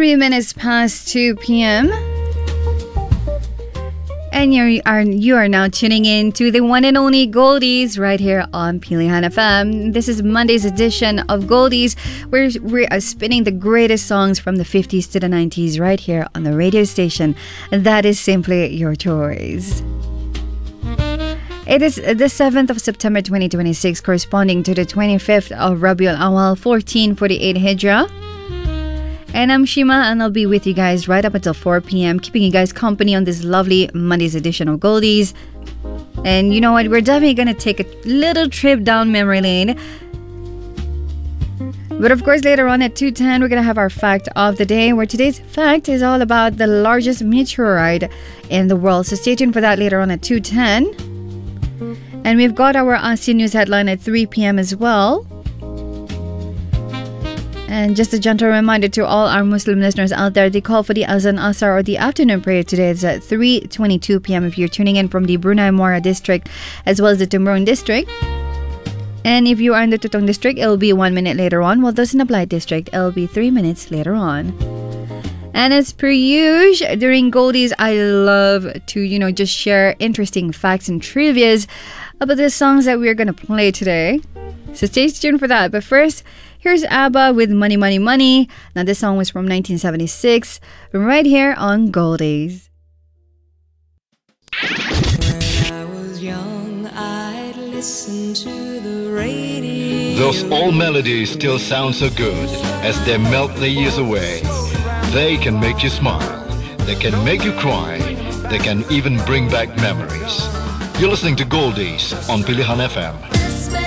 3 minutes past 2 p.m. And you are now tuning in to the one and only Goldies right here on Pilihan FM. This is Monday's edition of Goldies, where we're spinning the greatest songs from the 50s to the 90s right here on the radio station. That is simply your choice. It is the 7th of September 2026, corresponding to the 25th of Rabiul Awal 1448 Hijrah. And I'm Shima, and I'll be with you guys right up until 4 p.m, keeping you guys company on this lovely Monday's edition of Goldies. And you know what? We're definitely going to take a little trip down memory lane. But of course, later on at 2:10, we're going to have our fact of the day, where today's fact is all about the largest meteorite in the world. So stay tuned for that later on at 2:10. And we've got our ASEAN News headline at 3 p.m. as well. And just a gentle reminder to all our Muslim listeners out there, the call for the Azan Asar or the afternoon prayer today is at 3:22 p.m. if you're tuning in from the Brunei Muara district as well as the Tumurun district. And if you are in the Tutong district, it'll be 1 minute later on, while those in the Bly district, it'll be 3 minutes later on. And as per usual, during Goldies, I love to, just share interesting facts and trivias about the songs that we're going to play today. So stay tuned for that. But first, here's ABBA with Money, Money, Money. Now, this song was from 1976, right here on Goldies. When I was young, I'd listen to the radio. Those old melodies still sound so good as they melt the years away. They can make you smile. They can make you cry. They can even bring back memories. You're listening to Goldies on Pilihan FM.